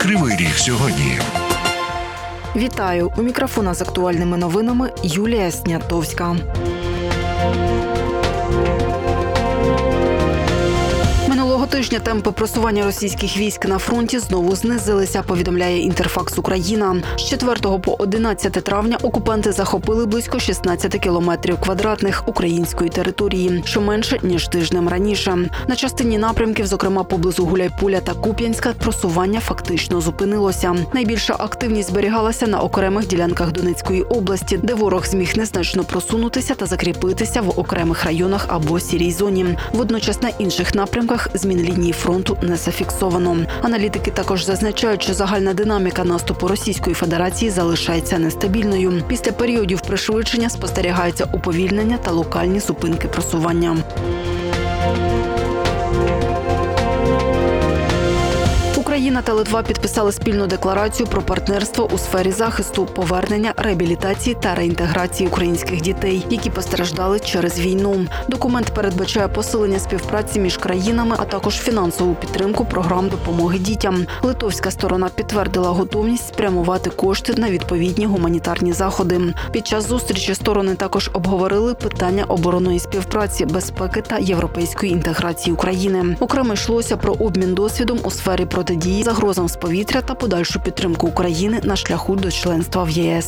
Кривий Ріг сьогодні. Вітаю! У мікрофона з актуальними новинами Юлія Снятовська. Минулого тижня темпи просування російських військ на фронті знову знизилися, повідомляє Інтерфакс Україна. З 4 по 11 травня окупанти захопили близько 16 кілометрів квадратних української території, що менше, ніж тижнем раніше. На частині напрямків, зокрема поблизу Гуляйполя та Куп'янська, просування фактично зупинилося. Найбільша активність зберігалася на окремих ділянках Донецької області, де ворог зміг незначно просунутися та закріпитися в окремих районах або сірій зоні. Водночас на інших напрямках змін лінії фронту не зафіксовано. Аналітики також зазначають, що загальна динаміка наступу Російської Федерації залишається нестабільною. Після періодів пришвидшення спостерігається уповільнення та локальні зупинки просування. Україна та Литва підписали спільну декларацію про партнерство у сфері захисту, повернення, реабілітації та реінтеграції українських дітей, які постраждали через війну. Документ передбачає посилення співпраці між країнами, а також фінансову підтримку програм допомоги дітям. Литовська сторона підтвердила готовність спрямувати кошти на відповідні гуманітарні заходи. Під час зустрічі сторони також обговорили питання оборонної співпраці, безпеки та європейської інтеграції України. Окремо йшлося про обмін досвідом у сфері протидії загрозам з повітря та подальшу підтримку України на шляху до членства в ЄС.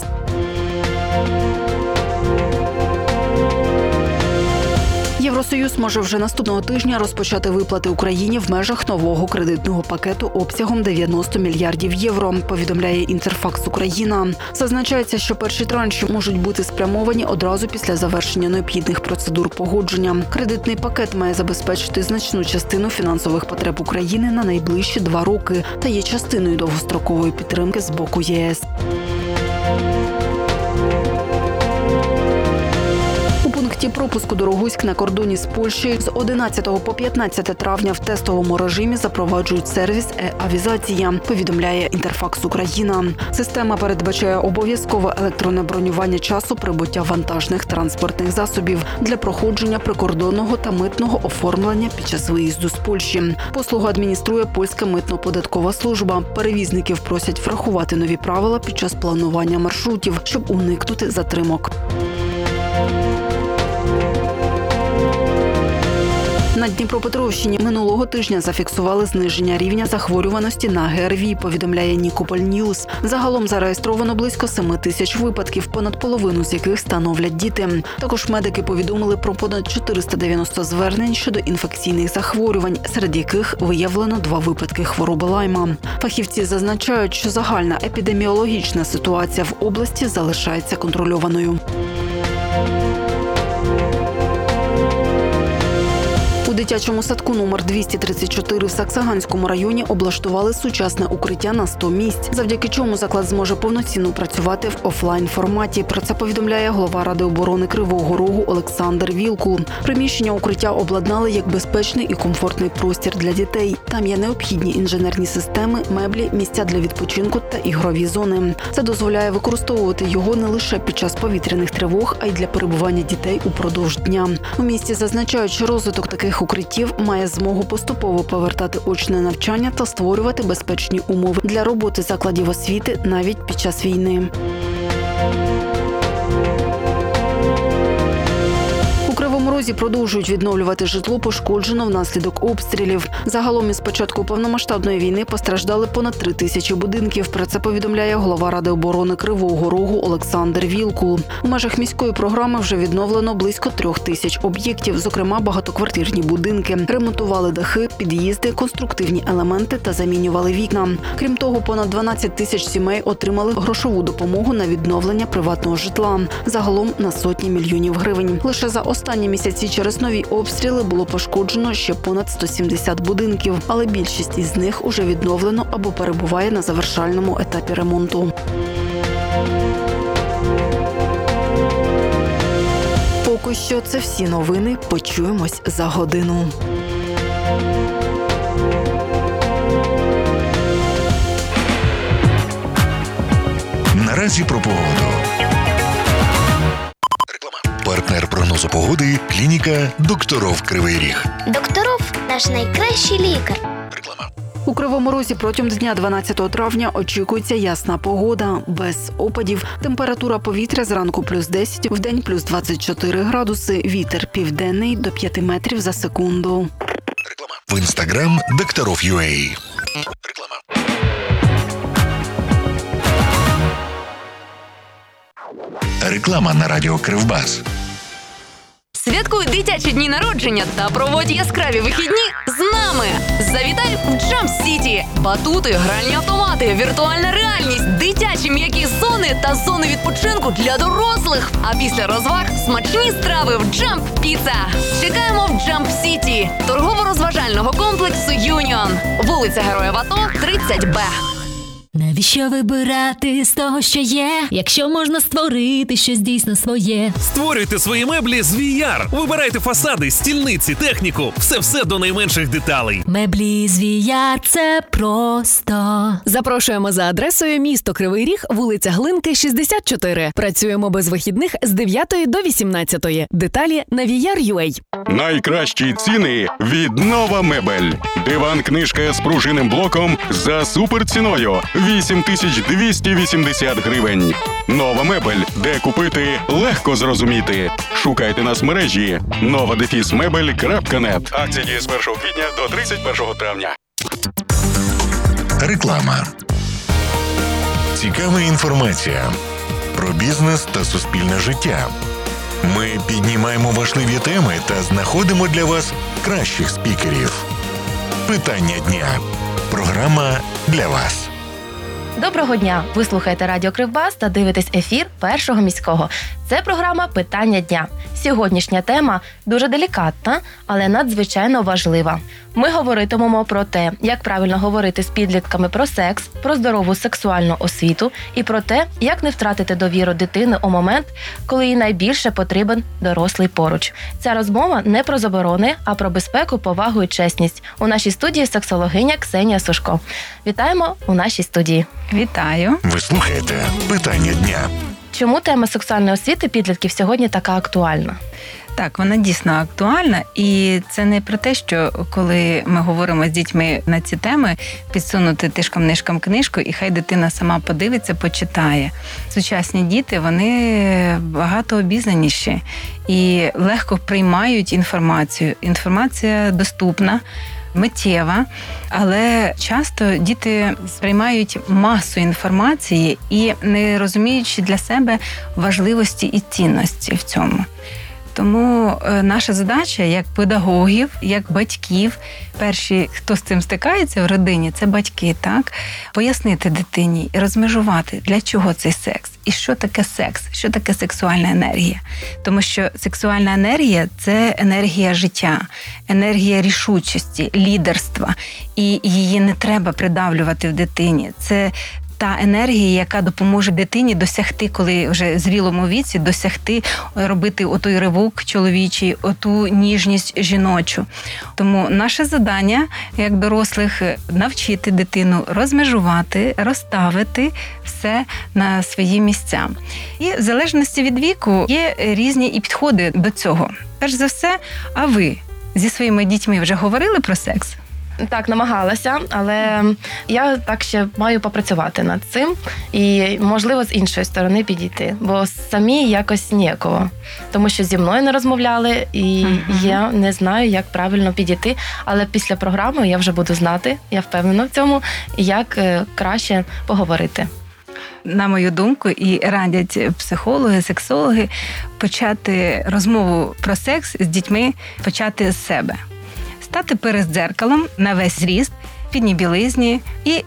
Євросоюз може вже наступного тижня розпочати виплати Україні в межах нового кредитного пакету обсягом 90 мільярдів євро, повідомляє Інтерфакс Україна. Зазначається, що перші транші можуть бути спрямовані одразу після завершення необхідних процедур погодження. Кредитний пакет має забезпечити значну частину фінансових потреб України на найближчі 2 роки та є частиною довгострокової підтримки з боку ЄС. У пункті пропуску Дорогуськ на кордоні з Польщею з 11 по 15 травня в тестовому режимі запроваджують сервіс «Е-авізація», повідомляє Інтерфакс Україна. Система передбачає обов'язкове електронне бронювання часу прибуття вантажних транспортних засобів для проходження прикордонного та митного оформлення під час виїзду з Польщі. Послугу адмініструє Польська митно-податкова служба. Перевізників просять врахувати нові правила під час планування маршрутів, щоб уникнути затримок. На Дніпропетровщині минулого тижня зафіксували зниження рівня захворюваності на ГРВІ, повідомляє Нікополь Ньюс. Загалом зареєстровано близько 7 тисяч випадків, понад половину з яких становлять діти. Також медики повідомили про понад 490 звернень щодо інфекційних захворювань, серед яких виявлено 2 випадки хвороби Лайма. Фахівці зазначають, що загальна епідеміологічна ситуація в області залишається контрольованою. У дитячому садку номер 234 в Саксаганському районі облаштували сучасне укриття на 100 місць, завдяки чому заклад зможе повноцінно працювати в офлайн-форматі. Про це повідомляє голова Ради оборони Кривого Рогу Олександр Вілкул. Приміщення укриття обладнали як безпечний і комфортний простір для дітей. Там є необхідні інженерні системи, меблі, місця для відпочинку та ігрові зони. Це дозволяє використовувати його не лише під час повітряних тривог, а й для перебування дітей упродовж дня. У місті зазначають, що розвиток таких укриттів має змогу поступово повертати очне навчання та створювати безпечні умови для роботи закладів освіти навіть під час війни. У Кривому Розі продовжують відновлювати житло, пошкоджене внаслідок обстрілів. Загалом із початку повномасштабної війни постраждали понад 3 тисячі будинків. Про це повідомляє голова Ради оборони Кривого Рогу Олександр Вілкул. У межах міської програми вже відновлено близько 3 тисяч об'єктів, зокрема багатоквартирні будинки. Ремонтували дахи, під'їзди, конструктивні елементи та замінювали вікна. Крім того, понад 12 тисяч сімей отримали грошову допомогу на відновлення приватного житла. Загалом на сотні мільйонів гривень. Лише за останні місяці через нові обстріли було пошкоджено ще понад 170 будинків, але більшість із них уже відновлено або перебуває на завершальному етапі ремонту. Поки що це всі новини. Почуємось за годину. Наразі про погоду. Партнер прогнозу погоди – клініка «Докторов Кривий Ріг». Докторов – наш найкращий лікар. Реклама. У Кривому Розі протягом дня 12 травня очікується ясна погода, без опадів. Температура повітря зранку плюс 10, вдень плюс 24 градуси, вітер південний до 5 метрів за секунду. В Instagram Докторов.UA. Реклама на радіо Кривбас. Святкуй дитячі дні народження та проводь яскраві вихідні з нами. Завітай в Jump City. Батути, гральні автомати, віртуальна реальність, дитячі м'які зони та зони відпочинку для дорослих. А після розваг смачні страви в Jump Pizza. Чекаємо в Jump City. Торгово-розважального комплексу Юніон. Вулиця Героїв АТО, 30Б. Навіщо вибирати з того, що є, якщо можна створити щось дійсно своє? Створюйте свої меблі з VR. Вибирайте фасади, стільниці, техніку. Все до найменших деталей. Меблі з VR – це просто. Запрошуємо за адресою місто Кривий Ріг, вулиця Глинки, 64. Працюємо без вихідних з 9 до 18. Деталі на VR.UA. Найкращі ціни від Нова Мебель. Диван-книжка з пружинним блоком за суперціною – 8280 гривень. Нова Мебель, де купити легко зрозуміти. Шукайте нас в мережі nova-mebel.net. Акція діє з 1 квітня до 31 травня. Реклама. Цікава інформація про бізнес та суспільне життя. Ми піднімаємо важливі теми та знаходимо для вас кращих спікерів. Питання дня. Програма для вас. Доброго дня! Ви слухаєте Радіо Кривбас та дивитесь ефір Першого міського. Це програма «Питання дня». Сьогоднішня тема дуже делікатна, але надзвичайно важлива. Ми говоритимемо про те, як правильно говорити з підлітками про секс, про здорову сексуальну освіту і про те, як не втратити довіру дитини у момент, коли їй найбільше потрібен дорослий поруч. Ця розмова не про заборони, а про безпеку, повагу і чесність. У нашій студії сексологиня Ксенія Сушко. Вітаємо у нашій студії. Вітаю. Ви слухаєте «Питання дня». Чому тема сексуальної освіти підлітків сьогодні така актуальна? Так, вона дійсно актуальна, і це не про те, що коли ми говоримо з дітьми на ці теми, підсунути тишком-нишком книжку, і хай дитина сама подивиться, почитає. Сучасні діти, вони багато обізнаніші і легко приймають інформацію. Інформація доступна, миттєва, але часто діти сприймають масу інформації і не розуміючи для себе важливості і цінності в цьому. Тому наша задача як педагогів, як батьків, перші, хто з цим стикається в родині, це батьки, так? Пояснити дитині і розмежувати, для чого цей секс, і що таке секс, що таке сексуальна енергія. Тому що сексуальна енергія – це енергія життя, енергія рішучості, лідерства, і її не треба придавлювати в дитині. Це та енергія, яка допоможе дитині досягти, коли вже в зрілому віці, досягти, робити отой ривок чоловічий, оту ніжність жіночу. Тому наше завдання, як дорослих, навчити дитину розмежувати, розставити все на свої місця. І в залежності від віку є різні і підходи до цього. Перш за все, а ви зі своїми дітьми вже говорили про секс? Так, намагалася, але я так ще маю попрацювати над цим і, можливо, з іншої сторони підійти, бо самі якось ніяково, тому що зі мною не розмовляли, і я не знаю, як правильно підійти, але після програми я вже буду знати, я впевнена в цьому, як краще поговорити. На мою думку, і радять психологи, сексологи почати розмову про секс з дітьми, почати з себе. Стати перед дзеркалом на весь зріст, в підній білизні і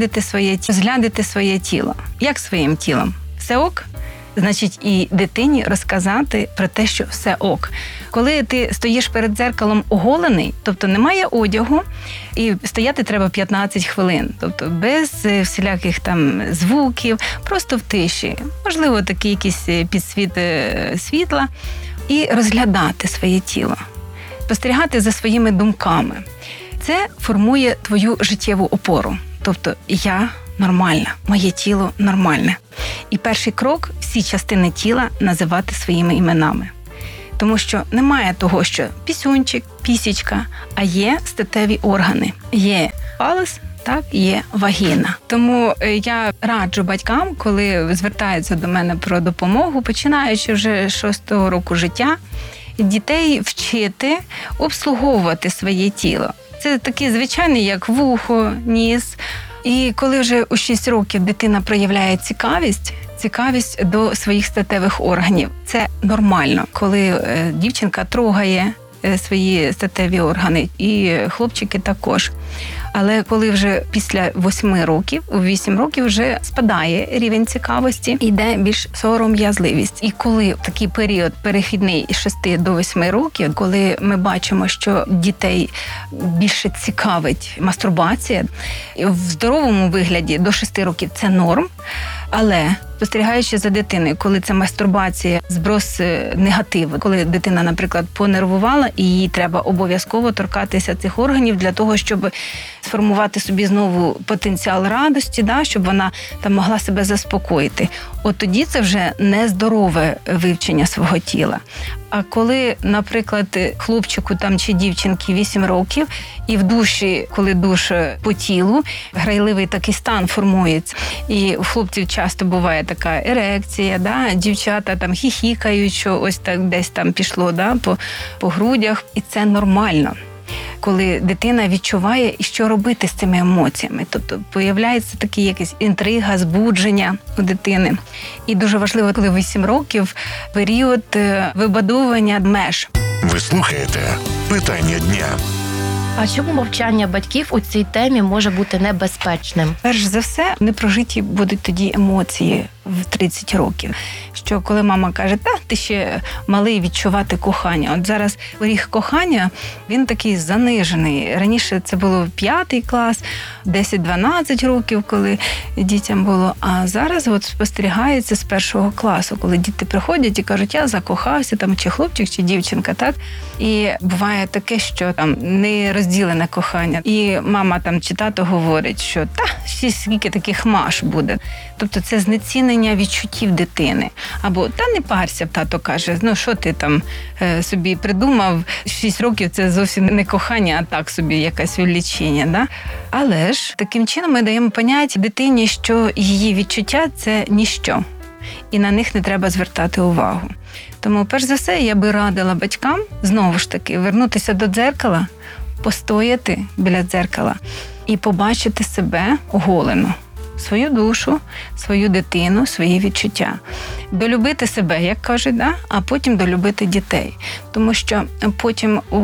розглядати своє тіло. Як своїм тілом? Все ок? Значить, і дитині розказати про те, що все ок. Коли ти стоїш перед дзеркалом оголений, тобто немає одягу, і стояти треба 15 хвилин, тобто без всіляких там звуків, просто в тиші, можливо, такий якийсь підсвіт світла, і розглядати своє тіло. Спостерігати за своїми думками. Це формує твою життєву опору. Тобто я нормальна, моє тіло нормальне. І перший крок – всі частини тіла називати своїми іменами. Тому що немає того, що пісюнчик, пісічка, а є статеві органи. Є фалос, так, є вагіна. Тому я раджу батькам, коли звертаються до мене про допомогу, починаючи вже 6-го року життя, дітей вчити обслуговувати своє тіло. Це такі звичайні, як вухо, ніс. І коли вже у 6 років дитина проявляє цікавість до своїх статевих органів. Це нормально, коли дівчинка трогає свої статеві органи, і хлопчики також. Але коли вже після 8 років, у 8 років вже спадає рівень цікавості, йде більш сором'язливість. І коли такий період перехідний із 6 до 8 років, коли ми бачимо, що дітей більше цікавить мастурбація, в здоровому вигляді до 6 років це норм, але спостерігаючи за дитиною, коли це мастурбація, зброс негативу, коли дитина, наприклад, понервувала, і їй треба обов'язково торкатися цих органів для того, щоб сформувати собі знову потенціал радості, щоб вона там могла себе заспокоїти. От тоді це вже нездорове вивчення свого тіла. А коли, наприклад, хлопчику там чи дівчинки 8 років, і в душі, коли душ по тілу, грайливий такий стан формується. І у хлопців часто буває така ерекція, дівчата там хіхікають, що ось так десь там пішло по грудях. І це нормально. Коли дитина відчуває, що робити з цими емоціями. Тобто появляється такий якийсь інтрига, збудження у дитини. І дуже важливо, коли 8 років, період вибудовування меж. Ви слухаєте «Питання дня». А чому мовчання батьків у цій темі може бути небезпечним? Перш за все, непрожиті будуть тоді емоції в 30 років. Що коли мама каже, ти ще малий відчувати кохання. От зараз ріг кохання, він такий занижений. Раніше це було 5 клас, 10-12 років, коли дітям було. А зараз от спостерігається з 1 класу, коли діти приходять і кажуть, я закохався, там чи хлопчик, чи дівчинка, так? І буває таке, що там не розділене кохання. І мама там чи тато говорить, що ще скільки таких маш буде. Тобто це знецінення відчуттів дитини. Або не парся, тато каже, що ти там собі придумав, 6 років це зовсім не кохання, а так собі якесь відлічення. Да? Але ж таким чином ми даємо поняття дитині, що її відчуття – це ніщо. І на них не треба звертати увагу. Тому, перш за все, я би радила батькам, знову ж таки, вернутися до дзеркала, постояти біля дзеркала і побачити себе оголену. Свою душу, свою дитину, свої відчуття. Долюбити себе, як кажуть, а потім долюбити дітей. Тому що потім у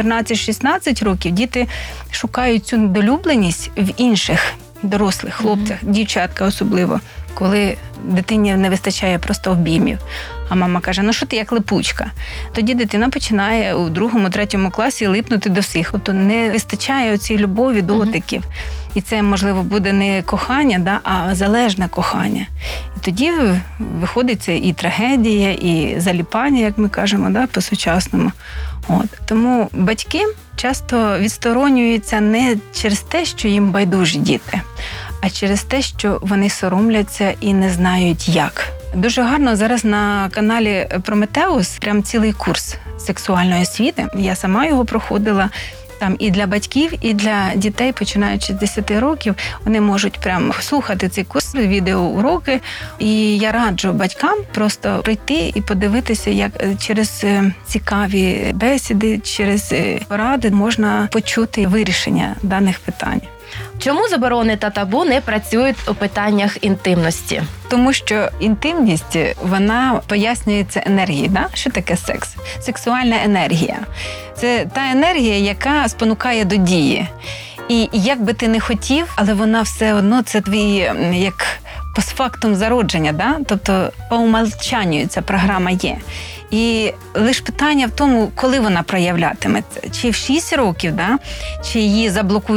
14-16 років діти шукають цю долюбленість в інших дорослих хлопцях, дівчатка особливо, коли дитині не вистачає просто обіймів. А мама каже, що ти як липучка. Тоді дитина починає у 2-3 класі липнути до всіх. Тобто не вистачає оцій любові, дотиків. І це, можливо, буде не кохання, а залежне кохання. І тоді виходить це і трагедія, і заліпання, як ми кажемо, по-сучасному. Тому батьки часто відсторонюються не через те, що їм байдужі діти, а через те, що вони соромляться і не знають як. Дуже гарно зараз на каналі Прометеус прям цілий курс сексуальної освіти. Я сама його проходила. Там і для батьків, і для дітей, починаючи з 10 років, вони можуть прямо слухати цей курс, відеоуроки. І я раджу батькам просто прийти і подивитися, як через цікаві бесіди, через поради можна почути вирішення даних питань. Чому заборони та табу не працюють у питаннях інтимності? Тому що інтимність, вона пояснюється енергією. Що таке секс? Сексуальна енергія. Це та енергія, яка спонукає до дії. І як би ти не хотів, але вона все одно, це твій, як постфактум зародження, тобто по умовчанню ця програма є. І лише питання в тому, коли вона проявлятиметься. Чи в 6 років, чи її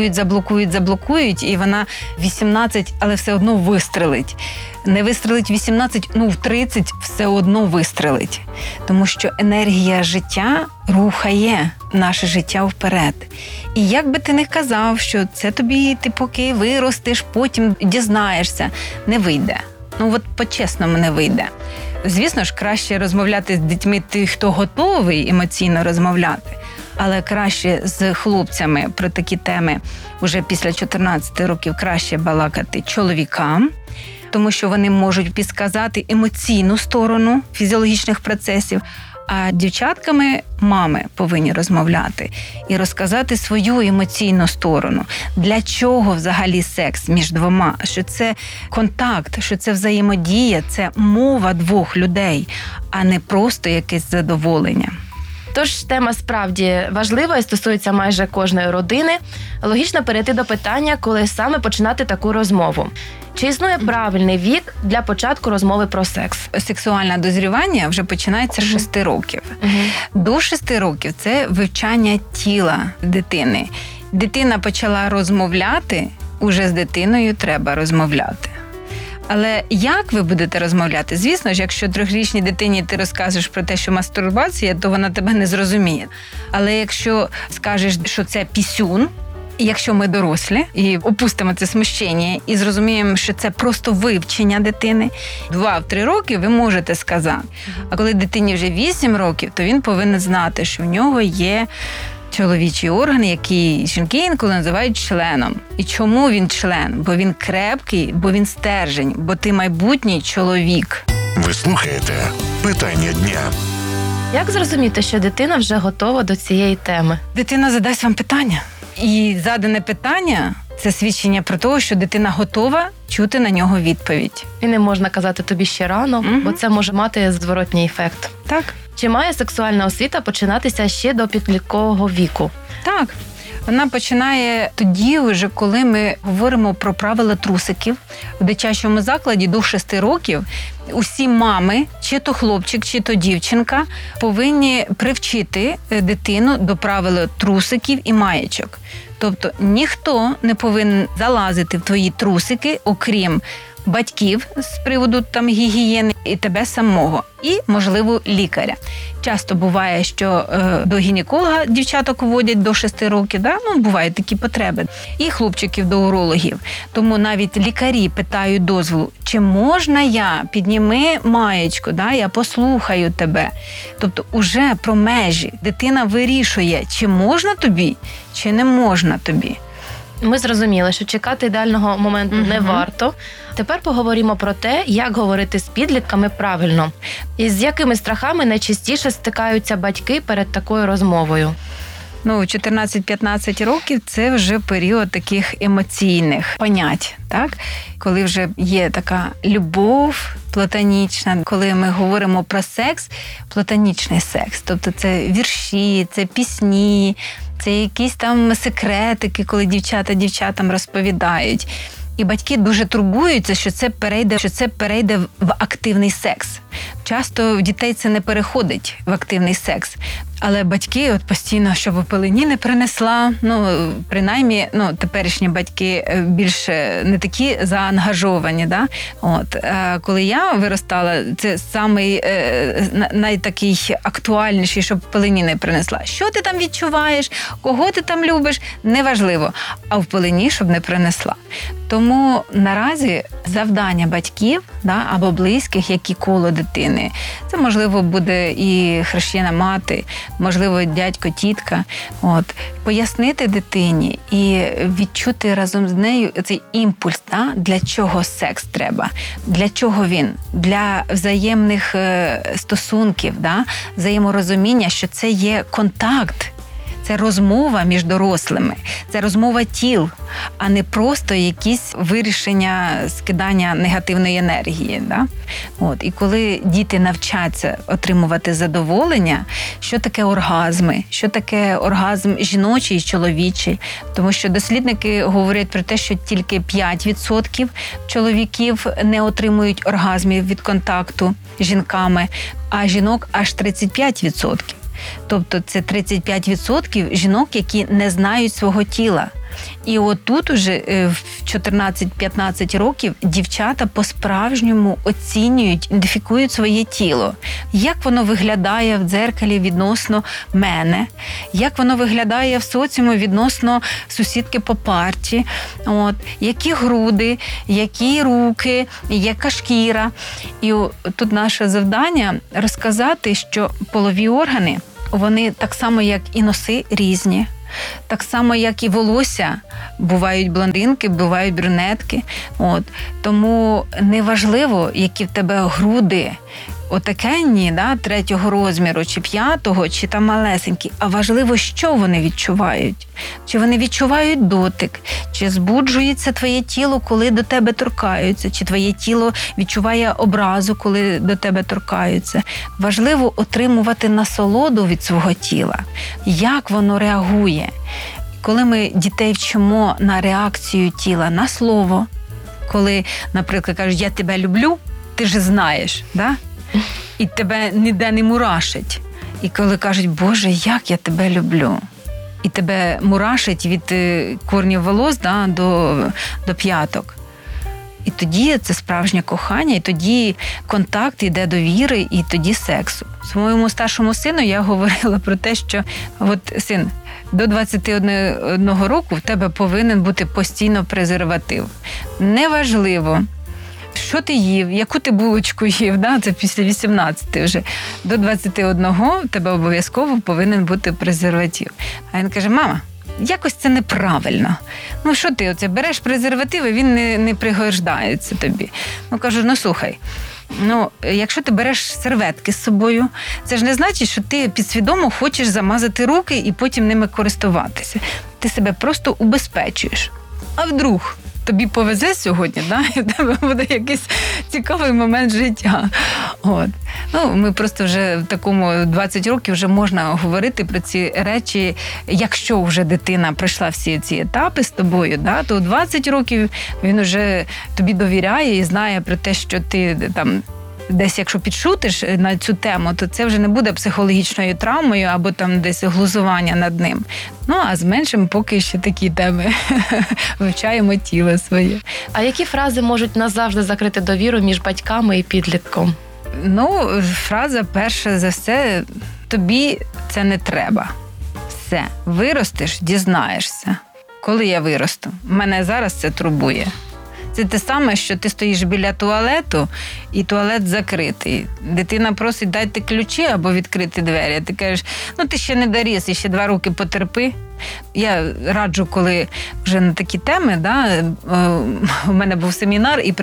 заблокують, і вона 18, але все одно вистрелить. Не вистрелить 18, в 30 все одно вистрелить. Тому що енергія життя рухає наше життя вперед. І як би ти не казав, що це тобі, ти поки виростеш, потім дізнаєшся, не вийде. По-чесному не вийде. Звісно ж, краще розмовляти з дітьми тих, хто готовий емоційно розмовляти. але краще з хлопцями про такі теми вже після 14 років краще балакати чоловікам, тому що вони можуть підказати емоційну сторону фізіологічних процесів. А дівчатками мами повинні розмовляти і розказати свою емоційну сторону. Для чого взагалі секс між двома? Що це контакт, що це взаємодія, це мова двох людей, а не просто якесь задоволення. Тож тема справді важлива і стосується майже кожної родини. Логічно перейти до питання, коли саме починати таку розмову. Чи існує правильний вік для початку розмови про секс? Сексуальне дозрівання вже починається з 6 років. До 6 років – це вивчання тіла дитини. Дитина почала розмовляти, уже з дитиною треба розмовляти. Але як ви будете розмовляти? Звісно ж, якщо 3-річній дитині ти розкажеш про те, що мастурбація, то вона тебе не зрозуміє. Але якщо скажеш, що це пісюн, і якщо ми дорослі і опустимо це смущення і зрозуміємо, що це просто вивчення дитини, 2-3 роки ви можете сказати. А коли дитині вже 8 років, то він повинен знати, що в нього є чоловічий орган, який жінки інколи називають членом. І чому він член? Бо він крепкий, бо він стержень, бо ти майбутній чоловік. Ви слухаєте «Питання дня». Як зрозуміти, що дитина вже готова до цієї теми? Дитина задасть вам питання. І задане питання – це свідчення про те, що дитина готова чути на нього відповідь. І не можна казати тобі ще рано, бо це може мати зворотній ефект. Так. Чи має сексуальна освіта починатися ще до підліткового віку? Так. Вона починає тоді, вже коли ми говоримо про правила трусиків. В дитячому закладі до 6 років усі мами, чи то хлопчик, чи то дівчинка, повинні привчити дитину до правил трусиків і маєчок. Тобто ніхто не повинен залазити в твої трусики, окрім батьків з приводу гігієни і тебе самого, і, можливо, лікаря. Часто буває, що до гінеколога дівчаток водять до 6 років, бувають такі потреби, і хлопчиків до урологів. Тому навіть лікарі питають дозволу, чи можна я, підніми маєчку, я послухаю тебе. Тобто уже про межі дитина вирішує, чи можна тобі, чи не можна тобі. Ми зрозуміли, що чекати ідеального моменту не варто. Тепер поговоримо про те, як говорити з підлітками правильно. І з якими страхами найчастіше стикаються батьки перед такою розмовою. 14-15 років – це вже період таких емоційних понять, так? Коли вже є така любов платонічна, коли ми говоримо про секс, платонічний секс. Тобто це вірші, це пісні, це якісь там секретики, коли дівчата дівчатам розповідають. І батьки дуже турбуються, що це перейде в активний секс. Часто в дітей це не переходить в активний секс. Але батьки постійно, щоб пелені не принесла, принаймні, теперішні батьки більше не такі заангажовані, коли я виростала, це самий найтакий актуальніший, щоб пелені не принесла. Що ти там відчуваєш, кого ти там любиш, неважливо, а в пелені, щоб не принесла. Тому наразі завдання батьків або близьких, які коло дитини, це, можливо, буде і хрещена мати, можливо, дядько, тітка. Пояснити дитині і відчути разом з нею цей імпульс, для чого секс треба, для чого він, для взаємних стосунків, взаєморозуміння, що це є контакт. Це розмова між дорослими, це розмова тіл, а не просто якісь вирішення скидання негативної енергії. І коли діти навчаться отримувати задоволення, що таке оргазми, що таке оргазм жіночий і чоловічий, тому що дослідники говорять про те, що тільки 5% чоловіків не отримують оргазмів від контакту з жінками, а жінок аж 35%. Тобто це 35% жінок, які не знають свого тіла. І отут уже в 14-15 років дівчата по-справжньому оцінюють, ідентифікують своє тіло. Як воно виглядає в дзеркалі відносно мене, як воно виглядає в соціумі відносно сусідки по парті, які груди, які руки, яка шкіра. І тут наше завдання розказати, що полові органи вони так само, як і носи, різні. Так само, як і волосся, бувають блондинки, бувають брюнетки. Тому неважливо, які в тебе груди, отакенні, 3-го розміру, чи 5-го, чи там малесенькі, а важливо, що вони відчувають. Чи вони відчувають дотик, чи збуджується твоє тіло, коли до тебе торкаються, чи твоє тіло відчуває образу, коли до тебе торкаються. Важливо отримувати насолоду від свого тіла, як воно реагує. Коли ми дітей вчимо на реакцію тіла, на слово, коли, наприклад, кажуть, я тебе люблю, ти ж знаєш, і тебе ніде не мурашить. І коли кажуть, Боже, як я тебе люблю. І тебе мурашить від корнів волос до п'яток. І тоді це справжнє кохання, і тоді контакт йде довіри, і тоді сексу. Своєму старшому сину я говорила про те, що син, до 21 року в тебе повинен бути постійно презерватив. Неважливо, що ти їв, яку ти булочку їв, це після 18 вже. До 21 в тебе обов'язково повинен бути презерватив. А він каже, мама, якось це неправильно. Що ти береш презерватив, і він не пригождається тобі. Кажу, слухай, якщо ти береш серветки з собою, це ж не значить, що ти підсвідомо хочеш замазати руки і потім ними користуватися. Ти себе просто убезпечуєш. А вдруг тобі повезе сьогодні, і в тебе буде якийсь цікавий момент життя. Ми просто вже в такому 20 років вже можна говорити про ці речі, якщо вже дитина пройшла всі ці етапи з тобою, то 20 років він вже тобі довіряє і знає про те, що ти там десь, якщо підшутиш на цю тему, то це вже не буде психологічною травмою або там десь глузування над ним. А з меншим поки ще такі теми. Вивчаємо тіло своє. А які фрази можуть назавжди закрити довіру між батьками і підлітком? Фраза перша за все, тобі це не треба. Все, виростеш, дізнаєшся. Коли я виросту? Мене зараз це турбує. Це те саме, що ти стоїш біля туалету, і туалет закритий. Дитина просить, дайте ключі або відкрити двері. А ти кажеш, ти ще не доріс, і ще 2 роки потерпи. Я раджу, коли вже на такі теми, у мене був семінар, і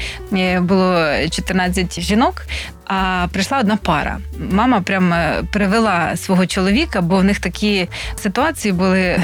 було 14 жінок, а прийшла одна пара. Мама прямо привела свого чоловіка, бо в них такі ситуації були.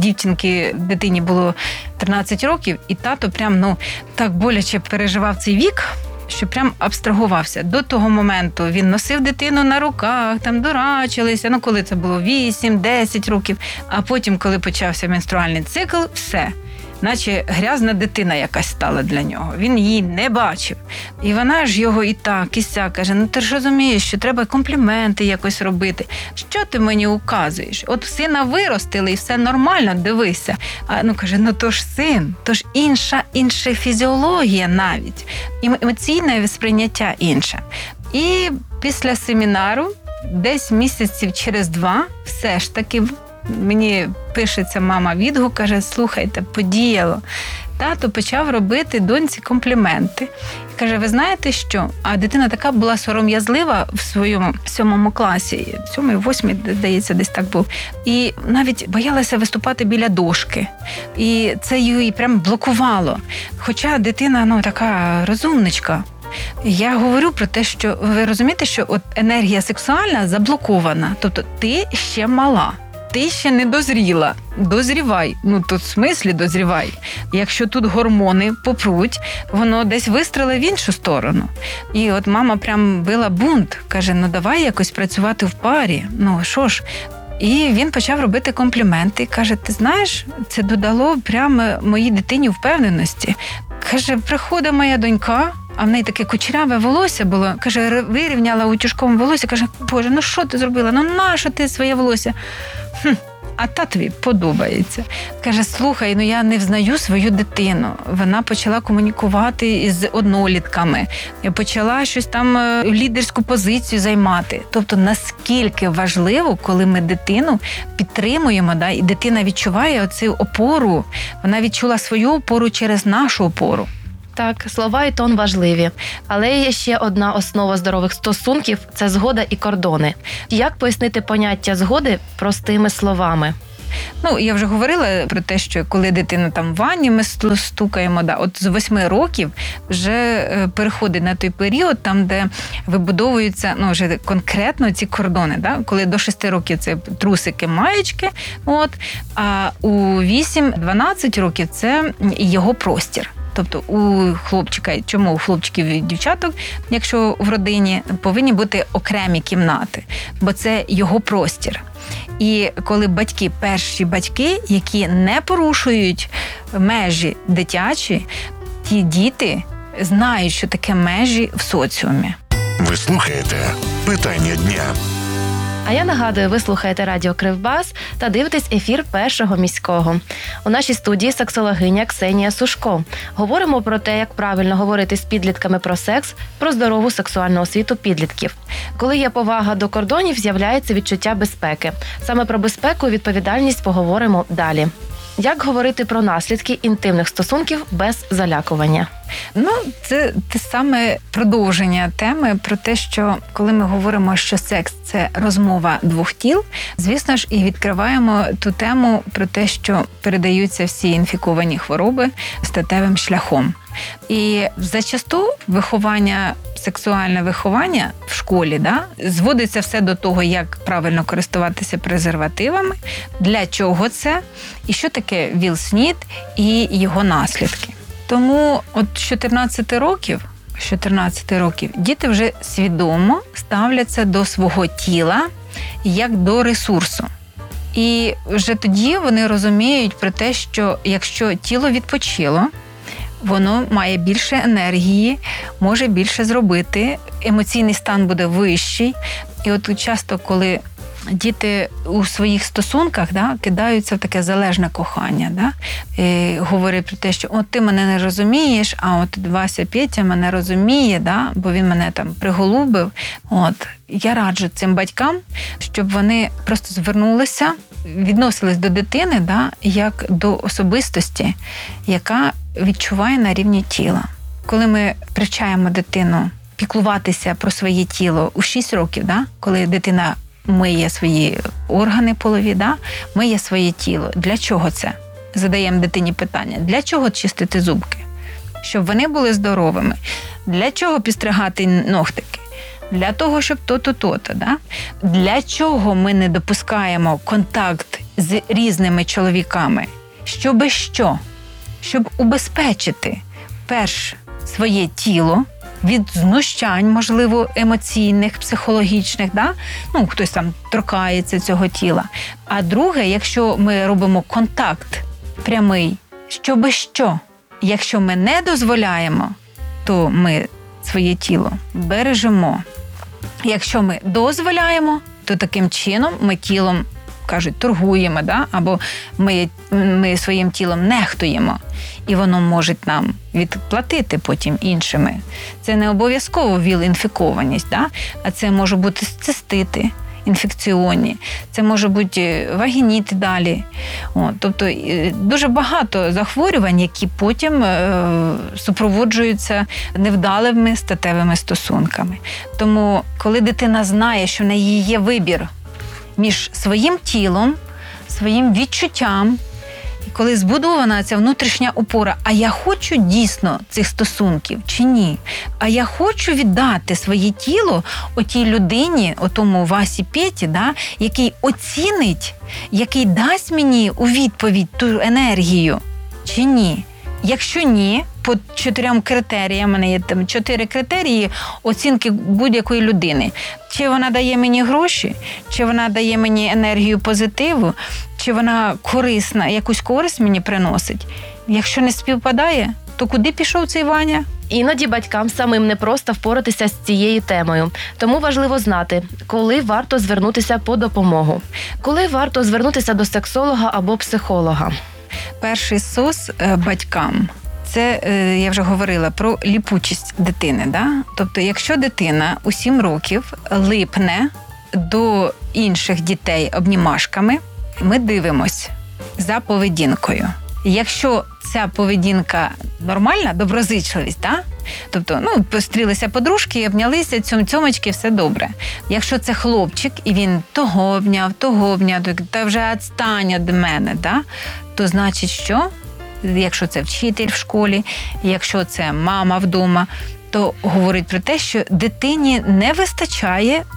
Дитині було 13 років, і тато прям, так боляче переживав цей вік, що прям абстрагувався. До того моменту він носив дитину на руках, там дурачилися, коли це було 8-10 років. А потім, коли почався менструальний цикл, все. Наче грязна дитина якась стала для нього. Він її не бачив. І вона ж його і так, і сяк каже, ти ж розумієш, що треба компліменти якось робити. Що ти мені указуєш? Сина виростили, і все нормально, дивися. Каже, то ж син, то ж інша фізіологія навіть. Емоційне сприйняття інше. І після семінару, десь місяців через 2, все ж таки, мені пишеться мама відгук, каже, слухайте, подіяло. Тато почав робити доньці компліменти. Каже, ви знаєте що? А дитина така була сором'язлива в своєму 7 класі, 7-8, здається, десь так був. І навіть боялася виступати біля дошки. І це її прям блокувало. Хоча дитина, така розумничка. Я говорю про те, що ви розумієте, що енергія сексуальна заблокована. Тобто ти ще мала. Ти ще не дозріла. Дозрівай. Тут в смислі дозрівай. Якщо тут гормони попруть, воно десь вистрелить в іншу сторону. І мама прям била бунт. Каже, давай якось працювати в парі. Що ж? І він почав робити компліменти. Каже, ти знаєш, це додало прямо моїй дитині впевненості. Каже, приходить моя донька, а в неї таке кучеряве волосся було. Каже, вирівняла утюжком волосся. Каже, Боже, що ти зробила? Нащо ти своє волосся? А татові подобається. Каже, слухай, я не взнаю свою дитину. Вона почала комунікувати із однолітками. Почала щось там лідерську позицію займати. Тобто, наскільки важливо, коли ми дитину підтримуємо, і дитина відчуває оцю опору. Вона відчула свою опору через нашу опору. Так, слова і тон важливі. Але є ще одна основа здорових стосунків – це згода і кордони. Як пояснити поняття згоди простими словами? Я вже говорила про те, що коли дитина там в ванні, ми стукаємо, от з 8 років вже переходить на той період, там, де вибудовуються вже конкретно ці кордони. Коли до 6 років це трусики, маєчки, а у 8-12 років це його простір. Тобто у хлопчика, чому у хлопчиків і дівчаток, якщо в родині, повинні бути окремі кімнати, бо це його простір. І коли перші батьки, які не порушують межі дитячі, ті діти знають, що таке межі в соціумі. Ви слухаєте «Питання дня». А я нагадую, ви слухаєте радіо Кривбас та дивитесь ефір Першого міського. У нашій студії сексологиня Ксенія Сушко. Говоримо про те, як правильно говорити з підлітками про секс, про здорову сексуальну освіту підлітків. Коли є повага до кордонів, з'являється відчуття безпеки. Саме про безпеку і відповідальність поговоримо далі. Як говорити про наслідки інтимних стосунків без залякування? Це те саме продовження теми про те, що коли ми говоримо, що секс – це розмова двох тіл, звісно ж, і відкриваємо ту тему про те, що передаються всі інфіковані хвороби статевим шляхом. І зачасту сексуальне виховання в школі, зводиться все до того, як правильно користуватися презервативами, для чого це, і що таке ВІЛ-СНІД і його наслідки. Тому з 14 років діти вже свідомо ставляться до свого тіла як до ресурсу. І вже тоді вони розуміють про те, що якщо тіло відпочило, воно має більше енергії, може більше зробити, емоційний стан буде вищий. І от часто, коли діти у своїх стосунках кидаються в таке залежне кохання, говорять про те, що ти мене не розумієш, а от Вася Петя мене розуміє, бо він мене там приголубив. Я раджу цим батькам, щоб вони просто звернулися, відносились до дитини як до особистості, яка відчуває на рівні тіла. Коли ми привчаємо дитину піклуватися про своє тіло у 6 років, коли дитина миє свої органи полові, миє своє тіло. Для чого це? Задаємо дитині питання. Для чого чистити зубки? Щоб вони були здоровими. Для чого підстригати ногтики? Для того, щоб то-то. Для чого ми не допускаємо контакт з різними чоловіками? Щоби що? Щоб убезпечити своє тіло від знущань, можливо, емоційних, психологічних, хтось там торкається цього тіла. А друге, якщо ми робимо контакт прямий, щоби що? Якщо ми не дозволяємо, то ми своє тіло бережемо. Якщо ми дозволяємо, то таким чином ми тілом, кажуть, торгуємо, або ми своїм тілом нехтуємо. І воно може нам відплатити потім іншими. Це не обов'язково ВІЛ-інфікованість, а це може бути цистити інфекційні, це може бути вагініти далі. Тобто дуже багато захворювань, які потім супроводжуються невдалими статевими стосунками. Тому, коли дитина знає, що в неї є вибір між своїм тілом, своїм відчуттям, і коли збудована ця внутрішня опора, а я хочу дійсно цих стосунків чи ні? А я хочу віддати своє тіло отій людині, отому Васі Петі, який оцінить, який дасть мені у відповідь ту енергію чи ні? Якщо ні, по 4 критеріям, у мене є там 4 критерії оцінки будь-якої людини. Чи вона дає мені гроші, чи вона дає мені енергію позитиву, чи вона корисна, якусь користь мені приносить. Якщо не співпадає, то куди пішов цей Ваня? Іноді батькам самим не просто впоратися з цією темою. Тому важливо знати, коли варто звернутися по допомогу. Коли варто звернутися до сексолога або психолога. Перший СОС батькам – це, я вже говорила, про ліпучість дитини. Тобто, якщо дитина у 7 років липне до інших дітей обнімашками, ми дивимось за поведінкою. Якщо ця поведінка нормальна, доброзичливість, тобто, пострілися подружки, обнялися, цьомочки, все добре. Якщо це хлопчик, і він того обняв, та вже відстань від мене, то значить що? Якщо це вчитель в школі, якщо це мама вдома, то говорить про те, що дитині не вистачає